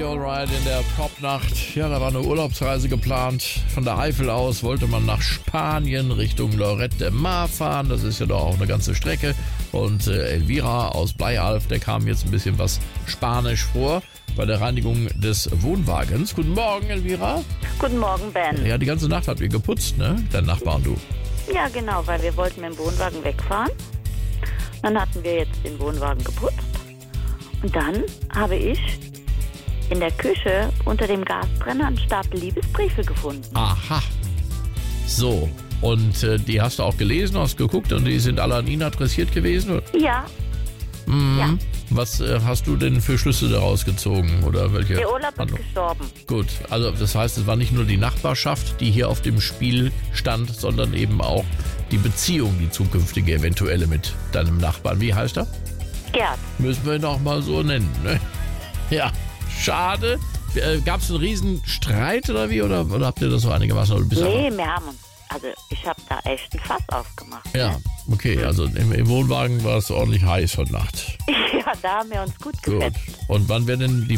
Alright in der Popnacht. Ja, da war eine Urlaubsreise geplant. Von der Eifel aus wollte man nach Spanien Richtung Lloret de Mar fahren. Das ist ja doch auch eine ganze Strecke. Und Elvira aus Bleialf, der kam jetzt ein bisschen was Spanisch vor bei der Reinigung des Wohnwagens. Guten Morgen, Elvira. Guten Morgen, Ben. Ja, die ganze Nacht habt ihr geputzt, ne? Dein Nachbar und du. Ja, genau, weil wir wollten mit dem Wohnwagen wegfahren. Dann hatten wir jetzt den Wohnwagen geputzt. Und dann habe ich in der Küche unter dem Gasbrenner einen Stapel Liebesbriefe gefunden. Aha. So. Und die hast du auch gelesen, hast geguckt und die sind alle an ihn adressiert gewesen? Ja. Mhm. Ja. Was hast du denn für Schlüsse daraus gezogen? Oder welche? Der Urlaub ist gestorben. Gut, also das heißt, es war nicht nur die Nachbarschaft, die hier auf dem Spiel stand, sondern eben auch die Beziehung, die zukünftige eventuelle mit deinem Nachbarn. Wie heißt er? Gerd. Müssen wir ihn auch mal so nennen, ne? Ja, schade. Gab es einen riesen Streit oder wie? Oder habt ihr das so einigermaßen? Nee, wir haben uns, also ich habe da echt ein Fass aufgemacht. Ja, okay, also im Wohnwagen war es ordentlich heiß heute Nacht. Ja, da haben wir uns gut Gut. gefetzt. Und wann wäre denn die